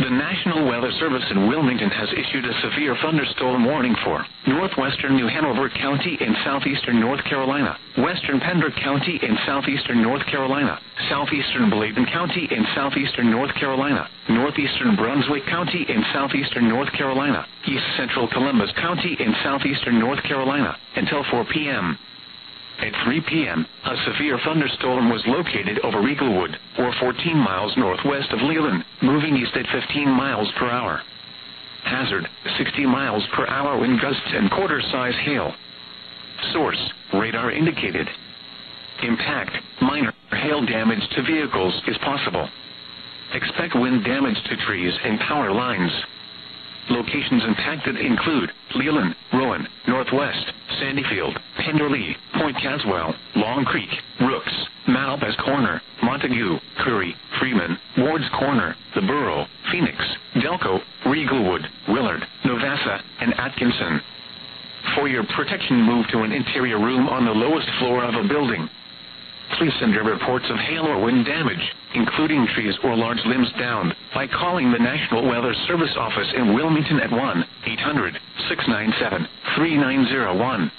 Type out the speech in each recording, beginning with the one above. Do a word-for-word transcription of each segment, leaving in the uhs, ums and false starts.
The National Weather Service in Wilmington has issued a severe thunderstorm warning for northwestern New Hanover County in southeastern North Carolina, western Pembroke County in southeastern North Carolina, southeastern Bladen County in southeastern North Carolina, northeastern Brunswick County in southeastern North Carolina, east central Columbus County in southeastern North Carolina, until four p.m. At three p.m., a severe thunderstorm was located over Eaglewood, or fourteen miles northwest of Leland, moving east at fifteen miles per hour. Hazard, sixty miles per hour wind gusts and quarter-size hail. Source, radar indicated. Impact, minor hail damage to vehicles is possible. Expect wind damage to trees and power lines. Locations impacted include Leland, Rowan, Northwest, Sandyfield, Penderley, Point Caswell, Long Creek, Rooks, Malbas Corner, Montague, Curry, Freeman, Ward's Corner, The Borough, Phoenix, Delco, Regalwood, Willard, Novassa, and Atkinson. For your protection, move to an interior room on the lowest floor of a building. Please send your reports of hail or wind damage, including trees or large limbs downed, by calling the National Weather Service office in Wilmington at one eight hundred, six nine seven, three nine zero one.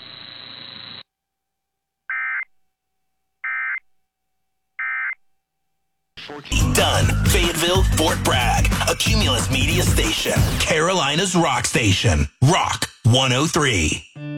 Done. Fayetteville, Fort Bragg. A Cumulus media station. Carolina's rock station. Rock one oh three.